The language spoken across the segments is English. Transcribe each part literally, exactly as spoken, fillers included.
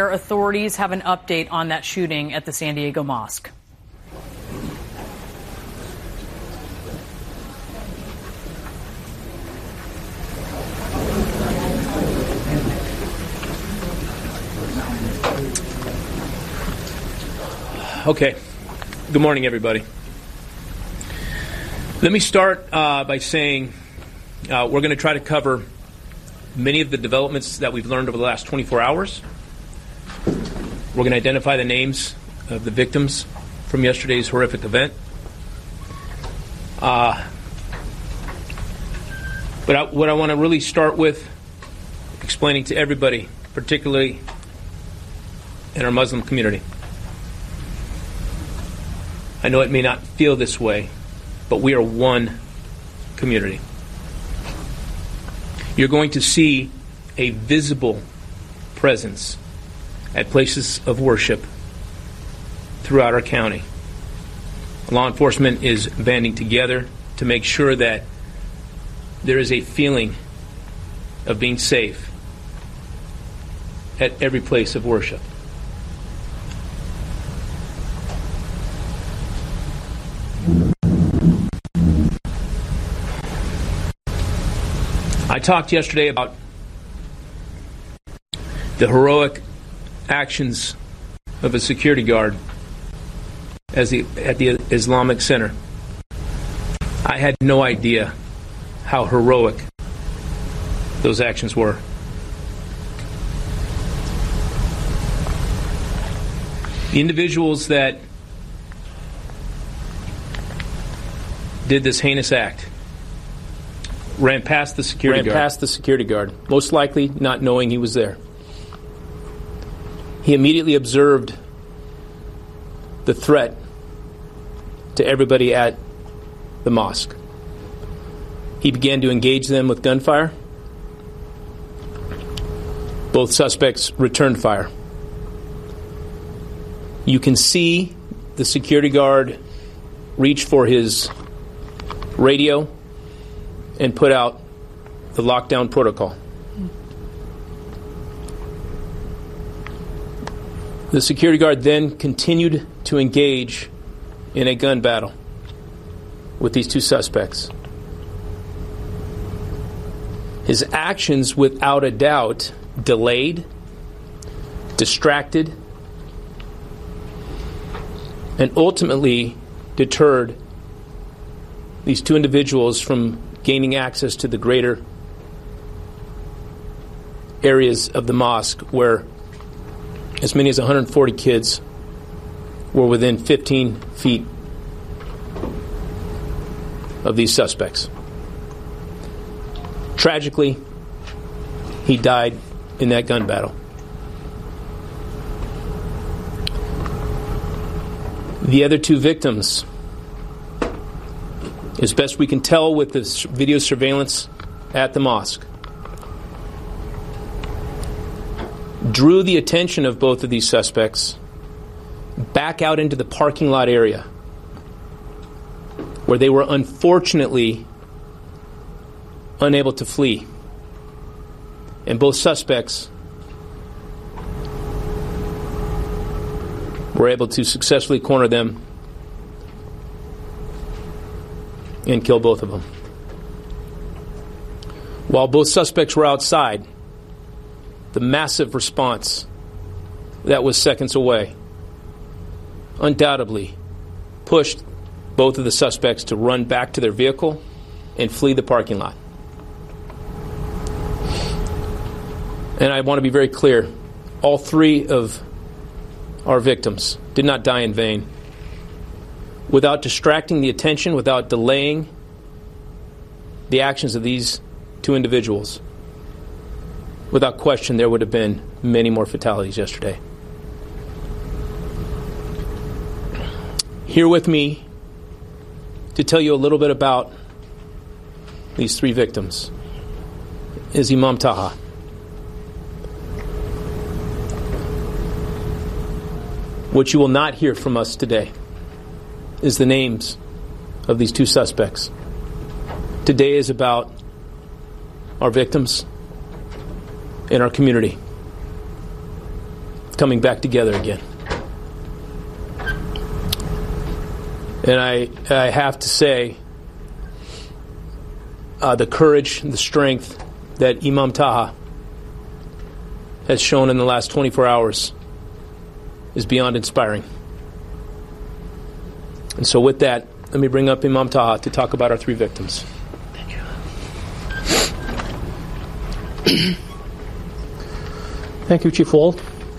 where authorities have an update on that shooting at the San Diego mosque. Okay. Good morning, everybody. Let me start uh, by saying uh, we're going to try to cover many of the developments that we've learned over the last twenty-four hours. We're going to identify the names of the victims from yesterday's horrific event. Uh, but I, what I want to really start with explaining to everybody, particularly in our Muslim community. I know it may not feel this way, but we are one community. You're going to see a visible presence at places of worship throughout our county. Law enforcement is banding together to make sure that there is a feeling of being safe at every place of worship. I talked yesterday about the heroic actions of a security guard as the, at the Islamic Center. I had no idea how heroic those actions were. The individuals that did this heinous act ran past the security ran guard. past the security guard, most likely not knowing he was there. He immediately observed the threat to everybody at the mosque. He began to engage them with gunfire. Both suspects returned fire. You can see the security guard reach for his radio and put out the lockdown protocol. The security guard then continued to engage in a gun battle with these two suspects. His actions, without a doubt, delayed, distracted, and ultimately deterred these two individuals from gaining access to the greater areas of the mosque where as many as one hundred forty kids were within fifteen feet of these suspects. Tragically, he died in that gun battle. The other two victims, as best we can tell with the video surveillance at the mosque, drew the attention of both of these suspects back out into the parking lot area where they were unfortunately unable to flee. And both suspects were able to successfully corner them and kill both of them. While both suspects were outside, the massive response that was seconds away undoubtedly pushed both of the suspects to run back to their vehicle and flee the parking lot. And I want to be very clear, all three of our victims did not die in vain. Without distracting the attention, without delaying the actions of these two individuals, without question, there would have been many more fatalities yesterday. Here with me to tell you a little bit about these three victims is Imam Taha. What you will not hear from us today is the names of these two suspects. Today is about our victims in our community. coming back together again. And I, I have to say, uh, the courage, the strength that Imam Taha has shown in the last twenty-four hours is beyond inspiring. And so with that, let me bring up Imam Taha to talk about our three victims. Thank you. Thank you, Chief Walt.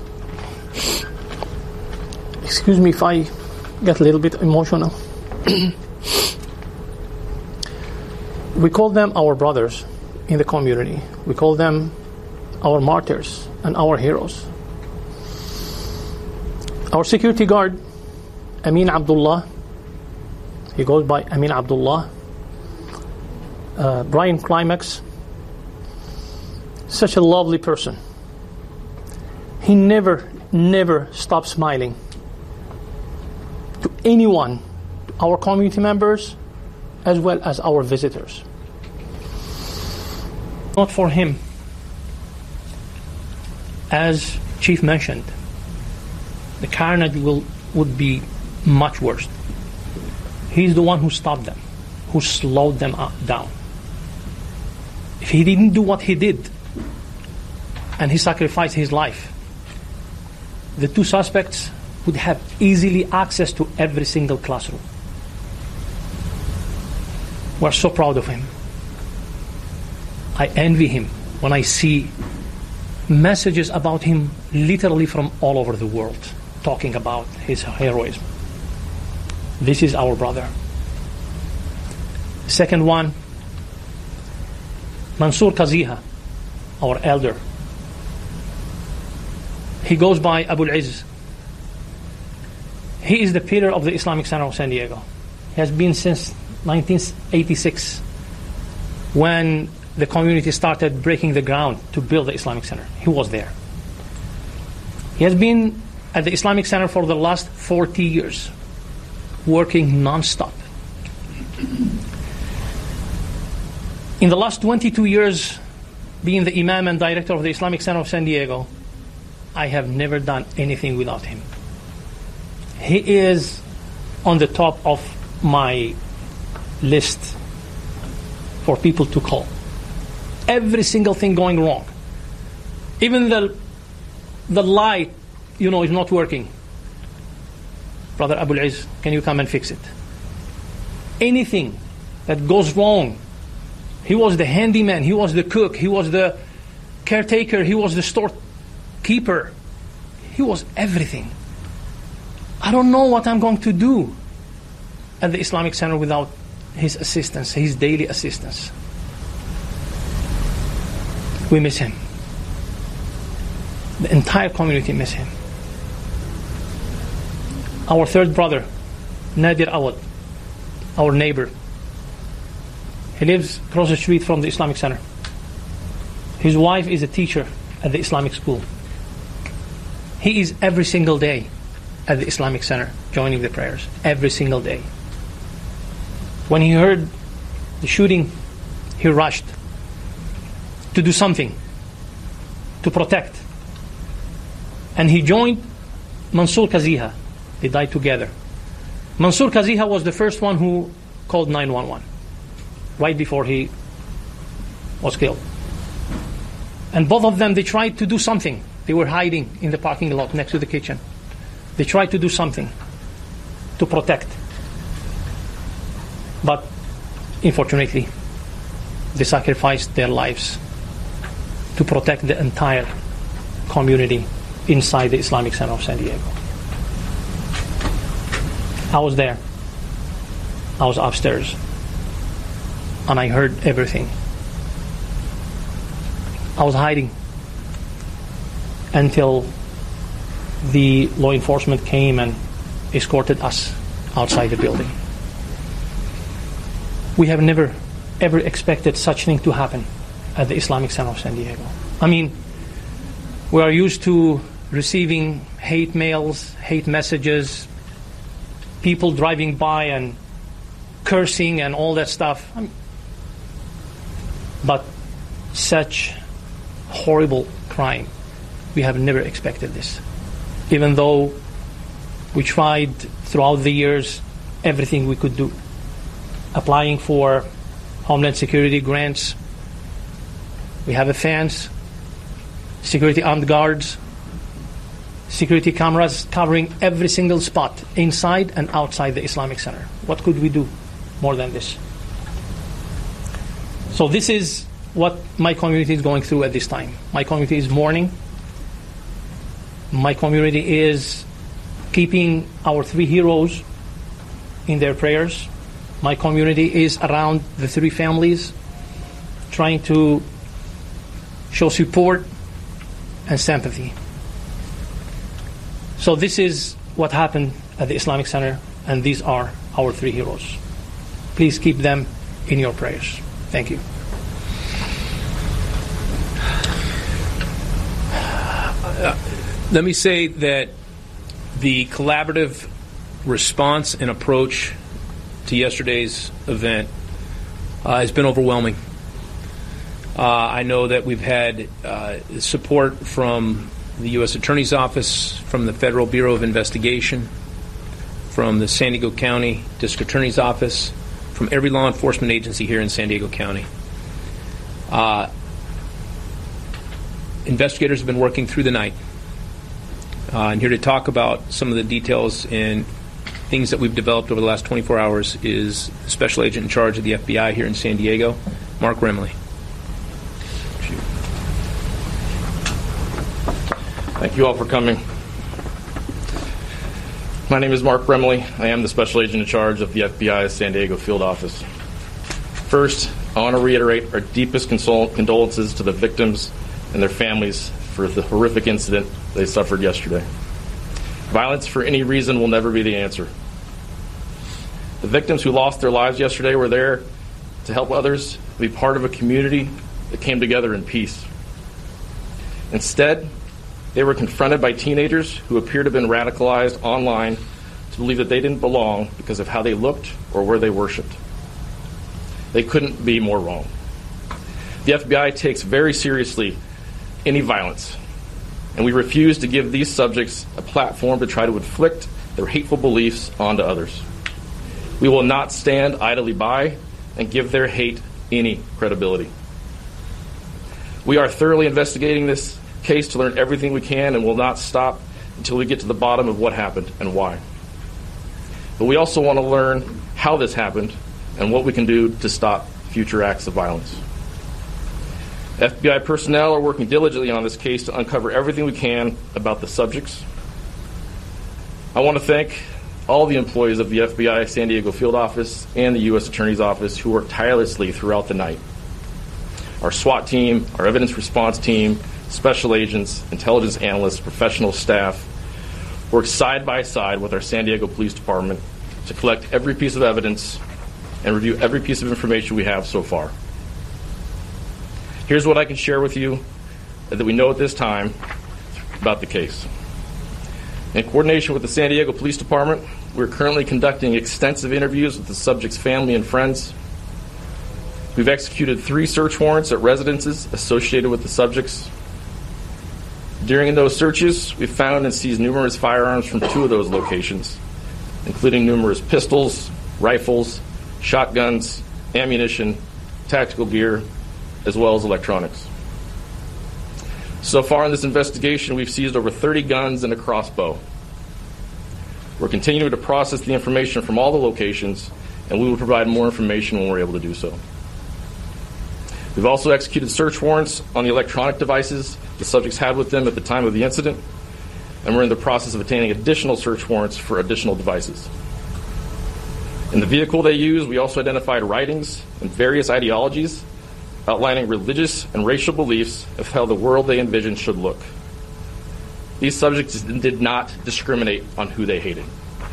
Excuse me if I get a little bit emotional. We call them our brothers in the community. We call them our martyrs and our heroes. Our security guard, Amin Abdullah, he goes by Amin Abdullah. Uh, Brian Climax, such a lovely person. He never, never stopped smiling to anyone, our community members, as well as our visitors. Not for him, as Chief mentioned, the carnage will, would be much worse. He's the one who stopped them, who slowed them down. If he didn't do what he did, and he sacrificed his life, the two suspects would have easily access to every single classroom. We're so proud of him. I envy him when I see messages about him literally from all over the world talking about his heroism. This is our brother. Second one, Mansour Kaziha, our elder. He goes by Abu al-Izz. He is the pillar of the Islamic Center of San Diego. He has been since nineteen eighty-six, when the community started breaking the ground to build the Islamic Center. He was there. He has been at the Islamic Center for the last forty years, working non-stop. In the last twenty-two years, being the Imam and Director of the Islamic Center of San Diego, I have never done anything without him. He is on the top of my list for people to call. Every single thing going wrong. Even the the light, you know, is not working. Brother Abu al-Izz, can you come and fix it? Anything that goes wrong, he was the handyman, he was the cook, he was the caretaker, he was the storekeeper. He was everything. I don't know what I'm going to do at the Islamic Center without his assistance, his daily assistance. We miss him. The entire community miss him. Our third brother, Nadir Awad, our neighbor. He lives across the street from the Islamic Center. His wife is a teacher at the Islamic school. He is every single day at the Islamic Center joining the prayers, every single day. When he heard the shooting, he rushed to do something, to protect. And he joined Mansour Kaziha. They died together. Mansour Kaziha was the first one who called nine one one, right before he was killed. And both of them, they tried to do something. They were hiding in the parking lot next to the kitchen. They tried to do something to protect. But unfortunately, they sacrificed their lives to protect the entire community inside the Islamic Center of San Diego. I was there. I was upstairs. And I heard everything. I was hiding until the law enforcement came and escorted us outside the building. We have never, ever expected such thing to happen at the Islamic Center of San Diego. I mean, we are used to receiving hate mails, hate messages, people driving by and cursing and all that stuff. I mean, but such horrible crime, we have never expected this. even though we tried throughout the years everything we could do, applying for Homeland Security grants. We have a fence, security armed guards, security cameras covering every single spot inside and outside the Islamic Center. What could we do more than this? So this is what my community is going through at this time. My community is mourning. My community is keeping our three heroes in their prayers. My community is around the three families, trying to show support and sympathy. So this is what happened at the Islamic Center, and these are our three heroes. Please keep them in your prayers. Thank you. Uh, let me say that the collaborative response and approach to yesterday's event uh, has been overwhelming. Uh, I know that we've had uh, support from the U S Attorney's Office, from the Federal Bureau of Investigation, from the San Diego County District Attorney's Office, from every law enforcement agency here in San Diego County. Uh, investigators have been working through the night. Uh, and here to talk about some of the details and things that we've developed over the last twenty-four hours is Special Agent in charge of the F B I here in San Diego, Mark Remley. Thank you all for coming. My name is Mark Remley. I am the Special Agent in charge of the F B I's San Diego Field Office. First, I want to reiterate our deepest consol- condolences to the victims and their families for the horrific incident they suffered yesterday. Violence for any reason will never be the answer. The victims who lost their lives yesterday were there to help others, be part of a community that came together in peace. Instead, they were confronted by teenagers who appear to have been radicalized online to believe that they didn't belong because of how they looked or where they worshiped. They couldn't be more wrong. The F B I takes very seriously any violence, and we refuse to give these subjects a platform to try to inflict their hateful beliefs onto others. We will not stand idly by and give their hate any credibility. We are thoroughly investigating this case to learn everything we can and will not stop until we get to the bottom of what happened and why. But we also want to learn how this happened and what we can do to stop future acts of violence. F B I personnel are working diligently on this case to uncover everything we can about the subjects. I want to thank all the employees of the F B I San Diego Field Office and the U S Attorney's Office who worked tirelessly throughout the night. Our SWAT team, our evidence response team, special agents, intelligence analysts, professional staff worked side by side with our San Diego Police Department to collect every piece of evidence and review every piece of information we have so far. Here's what I can share with you that we know at this time about the case. In coordination with the San Diego Police Department, we're currently conducting extensive interviews with the subject's family and friends. We've executed three search warrants at residences associated with the subjects. During those searches, we found and seized numerous firearms from two of those locations, including numerous pistols, rifles, shotguns, ammunition, tactical gear, as well as electronics. So far in this investigation, we've seized over thirty guns and a crossbow. We're continuing to process the information from all the locations, and we will provide more information when we're able to do so. We've also executed search warrants on the electronic devices the subjects had with them at the time of the incident, and we're in the process of obtaining additional search warrants for additional devices. In the vehicle they used, we also identified writings and various ideologies outlining religious and racial beliefs of how the world they envisioned should look. These subjects did not discriminate on who they hated.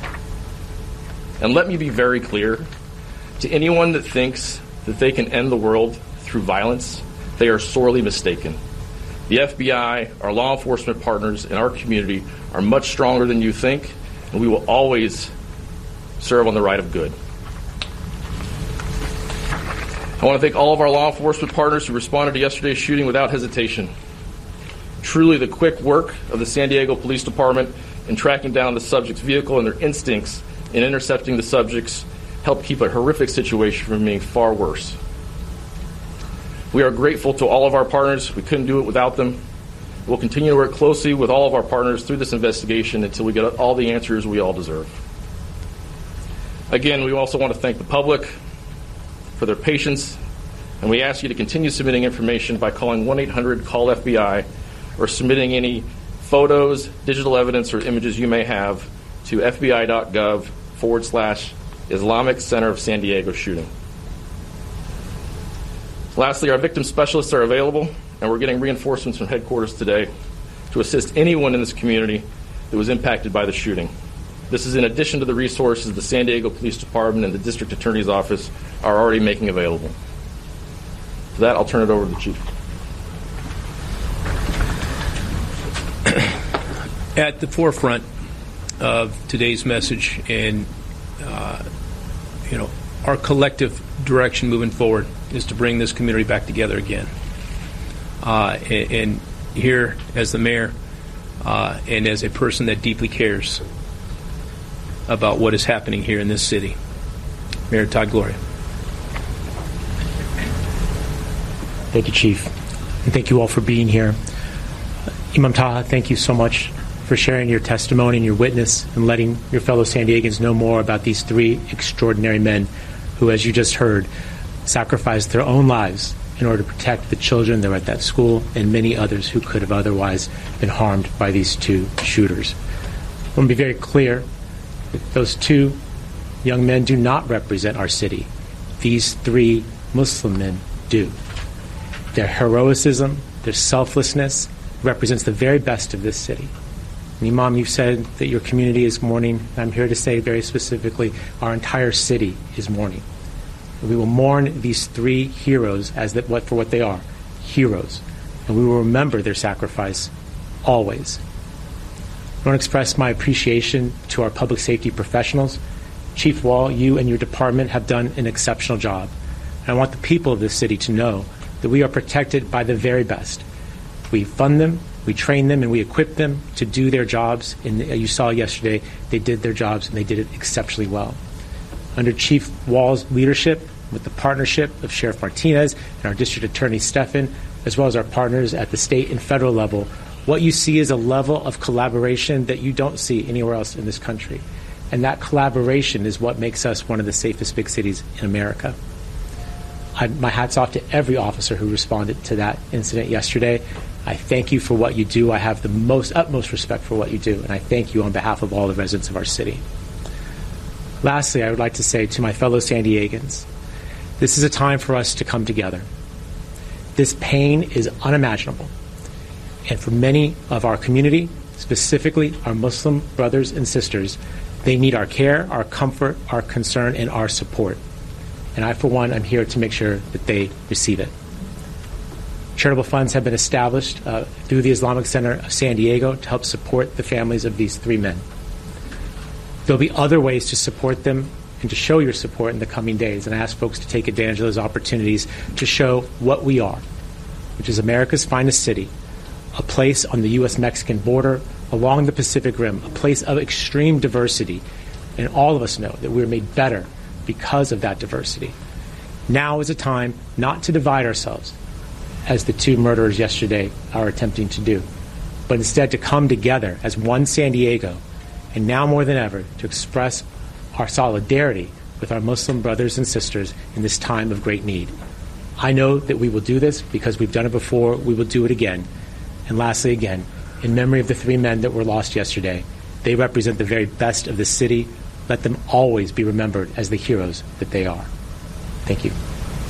And let me be very clear, to anyone that thinks that they can end the world through violence, they are sorely mistaken. The F B I, our law enforcement partners in our community are much stronger than you think, and we will always serve on the right of good. I want to thank all of our law enforcement partners who responded to yesterday's shooting without hesitation. Truly, the quick work of the San Diego Police Department in tracking down the subject's vehicle and their instincts in intercepting the subjects helped keep a horrific situation from being far worse. We are grateful to all of our partners. We couldn't do it without them. We'll continue to work closely with all of our partners through this investigation until we get all the answers we all deserve. Again, we also want to thank the public for their patience, and we ask you to continue submitting information by calling one eight hundred call F B I or submitting any photos, digital evidence, or images you may have to fbi.gov forward slash Islamic Center of San Diego shooting. Lastly, our victim specialists are available, and we're getting reinforcements from headquarters today to assist anyone in this community that was impacted by the shooting. This is in addition to the resources the San Diego Police Department and the District Attorney's Office are already making available. For that, I'll turn it over to the Chief. At the forefront of today's message and, uh, you know, our collective direction moving forward is to bring this community back together again. Uh, and, and here, as the mayor uh, and as a person that deeply cares about what is happening here in this city, Mayor Todd Gloria. Thank you, Chief. And thank you all for being here. Imam Taha, thank you so much for sharing your testimony and your witness and letting your fellow San Diegans know more about these three extraordinary men who, as you just heard, sacrificed their own lives in order to protect the children that were at that school and many others who could have otherwise been harmed by these two shooters. I want to be very clear that those two young men do not represent our city. These three Muslim men do. Their heroism, their selflessness represents the very best of this city. And Imam, you've said that your community is mourning. I'm here to say very specifically, our entire city is mourning. We will mourn these three heroes as that what for what they are, heroes. And we will remember their sacrifice always. I want to express my appreciation to our public safety professionals. Chief Wall, you and your department have done an exceptional job. And I want the people of this city to know that we are protected by the very best. We fund them, we train them, and we equip them to do their jobs. And you saw yesterday, they did their jobs, and they did it exceptionally well. Under Chief Wall's leadership, with the partnership of Sheriff Martinez and our District Attorney Stephan, as well as our partners at the state and federal level, what you see is a level of collaboration that you don't see anywhere else in this country. And that collaboration is what makes us one of the safest big cities in America. I, my hat's off to every officer who responded to that incident yesterday. I thank you for what you do. I have the most utmost respect for what you do, and I thank you on behalf of all the residents of our city. Lastly, I would like to say to my fellow San Diegans, this is a time for us to come together. This pain is unimaginable. And for many of our community, specifically our Muslim brothers and sisters, they need our care, our comfort, our concern, and our support. And I, for one, am here to make sure that they receive it. Charitable funds have been established uh, through the Islamic Center of San Diego to help support the families of these three men. There'll be other ways to support them and to show your support in the coming days. And I ask folks to take advantage of those opportunities to show what we are, which is America's finest city, a place on the U S Mexican border, along the Pacific Rim, a place of extreme diversity. And all of us know that we're made better because of that diversity. Now is a time not to divide ourselves, as the two murderers yesterday are attempting to do, but instead to come together as one San Diego, and now more than ever to express our solidarity with our Muslim brothers and sisters in this time of great need. I know that we will do this because we've done it before. We will do it again. And lastly, again, in memory of the three men that were lost yesterday, they represent the very best of the city. Let them always be remembered as the heroes that they are. Thank you.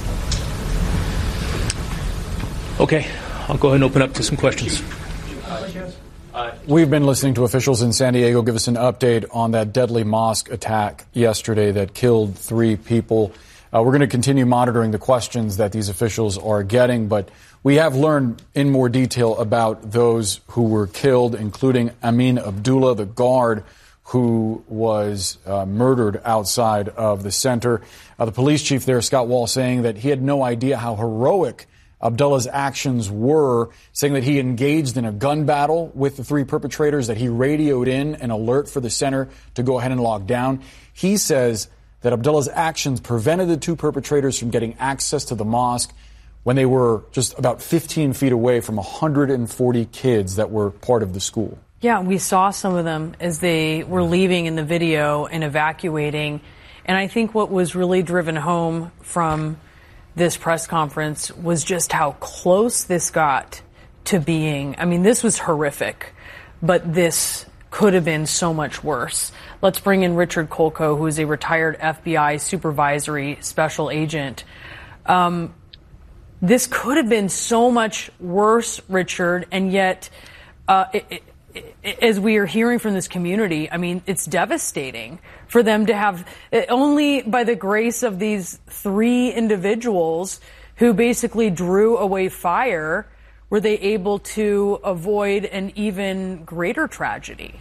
Okay, I'll go ahead and open up to some questions. We've been listening to officials in San Diego give us an update on that deadly mosque attack yesterday that killed three people. Uh, we're going to continue monitoring the questions that these officials are getting, but we have learned in more detail about those who were killed, including Amin Abdullah, the guard who was uh, murdered outside of the center. Uh, the police chief there, Scott Wall, saying that he had no idea how heroic Abdullah's actions were, saying that he engaged in a gun battle with the three perpetrators, that he radioed in an alert for the center to go ahead and lock down. He says that Abdullah's actions prevented the two perpetrators from getting access to the mosque when they were just about fifteen feet away from one hundred forty kids that were part of the school. Yeah, we saw some of them as they were leaving in the video and evacuating. And I think what was really driven home from this press conference was just how close this got to being. I mean, this was horrific, but this could have been so much worse. Let's bring in Richard Kolko, who is a retired F B I supervisory special agent. Um, this could have been so much worse, Richard, and yet, uh, it, it, as we are hearing from this community, I mean, it's devastating for them to have, only by the grace of these three individuals who basically drew away fire, were they able to avoid an even greater tragedy.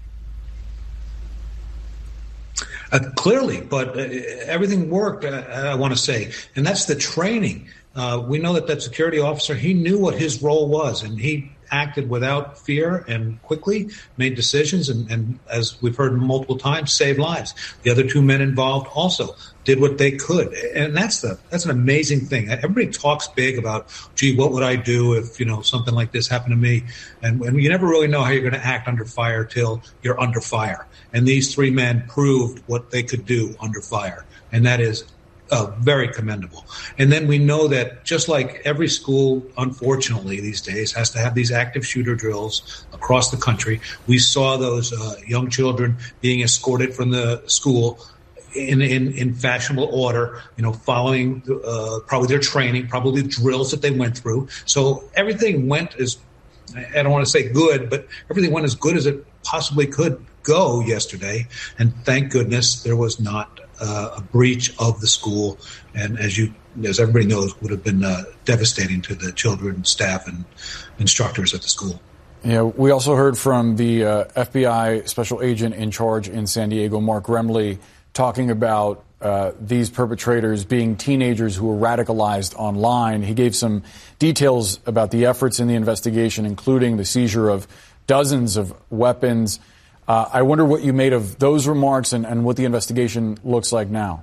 Uh, clearly, but uh, everything worked, uh, I want to say, and that's the training. Uh, we know that that security officer, he knew what his role was, and he acted without fear and quickly made decisions, and, and as we've heard multiple times, saved lives. The other two men involved also did what they could, and that's the that's an amazing thing. Everybody talks big about, gee, what would I do if, you know, something like this happened to me? And, and you never really know how you're going to act under fire till you're under fire. And these three men proved what they could do under fire, and that is Uh, very commendable. And then we know that just like every school, unfortunately, these days has to have these active shooter drills across the country, we saw those uh, young children being escorted from the school in, in, in fashionable order, you know, following uh, probably their training, probably the drills that they went through. So everything went as, I don't want to say good, but everything went as good as it possibly could go yesterday. And thank goodness there was not Uh, a breach of the school, and as you, as everybody knows, would have been uh, devastating to the children, staff, and instructors at the school. Yeah, we also heard from the uh, F B I special agent in charge in San Diego, Mark Remley, talking about uh, these perpetrators being teenagers who were radicalized online. He gave some details about the efforts in the investigation, including the seizure of dozens of weapons. Uh, I wonder what you made of those remarks and, and what the investigation looks like now.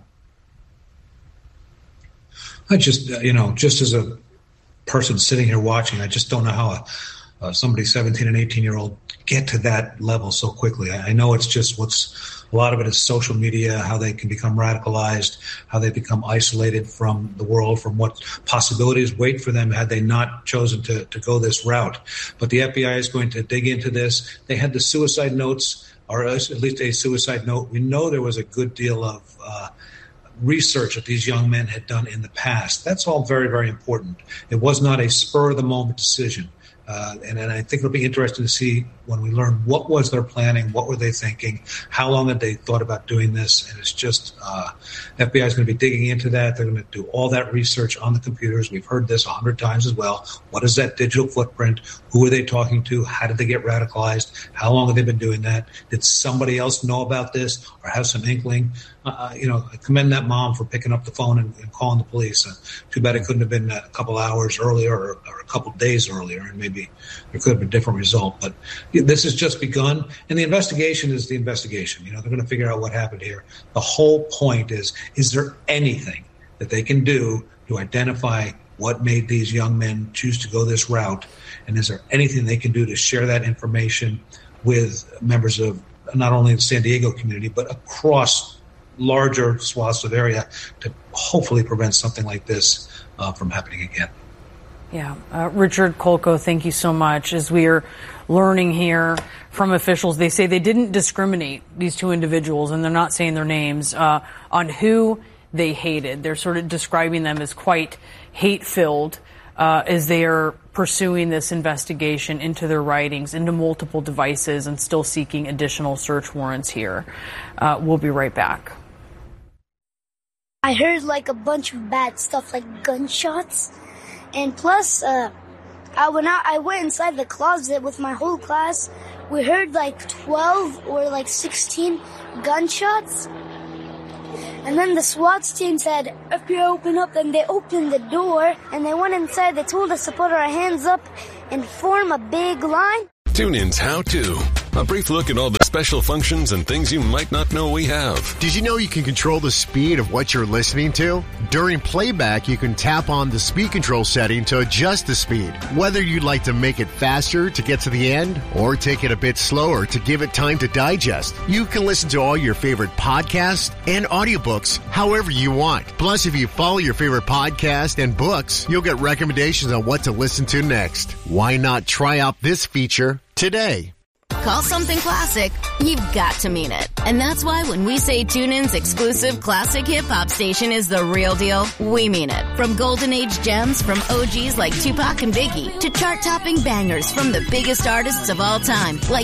I just, you know, just as a person sitting here watching, I just don't know how a, uh, somebody seventeen and eighteen year old get to that level so quickly. I, I know it's just what's, a lot of it is social media, how they can become radicalized, how they become isolated from the world, from what possibilities wait for them had they not chosen to, to go this route. But the F B I is going to dig into this. They had the suicide notes, or at least a suicide note. We know there was a good deal of uh, research that these young men had done in the past. That's all very, very important. It was not a spur-of-the-moment decision. Uh, and, and I think it'll be interesting to see when we learn what was their planning, what were they thinking, how long had they thought about doing this. And it's just uh, F B I is going to be digging into that. They're going to do all that research on the computers. We've heard this a hundred times as well. What is that digital footprint? Who are they talking to? How did they get radicalized? How long have they been doing that? Did somebody else know about this or have some inkling? Uh, you know, I commend that mom for picking up the phone and, and calling the police. Uh, too bad it couldn't have been a couple hours earlier or, or a couple days earlier, and maybe there could have been a different result. But this has just begun, and the investigation is the investigation. You know, they're going to figure out what happened here. The whole point is, is there anything that they can do to identify what made these young men choose to go this route? And is there anything they can do to share that information with members of not only the San Diego community, but across larger swaths of area to hopefully prevent something like this uh, from happening again? Yeah. Uh, Richard Kolko, thank you so much. As we are learning here from officials, they say they didn't discriminate, these two individuals, and they're not saying their names, uh, on who they hated. They're sort of describing them as quite hate-filled uh, as they are pursuing this investigation into their writings, into multiple devices, and still seeking additional search warrants here. Uh, we'll be right back. I heard like a bunch of bad stuff, like gunshots. And plus, uh, I went out, I went inside the closet with my whole class. We heard like twelve or like sixteen gunshots. And then the SWAT team said, F B I, open up. And they opened the door, and they went inside. They told us to put our hands up and form a big line. TuneIn's How To. A brief look at all the special functions and things you might not know we have. Did you know you can control the speed of what you're listening to? During playback, you can tap on the speed control setting to adjust the speed. Whether you'd like to make it faster to get to the end or take it a bit slower to give it time to digest, you can listen to all your favorite podcasts and audiobooks however you want. Plus, if you follow your favorite podcast and books, you'll get recommendations on what to listen to next. Why not try out this feature today? Call something classic, you've got to mean it. And that's why when we say TuneIn's exclusive classic hip-hop station is the real deal, we mean it. From golden age gems from O Gs like Tupac and Biggie to chart-topping bangers from the biggest artists of all time like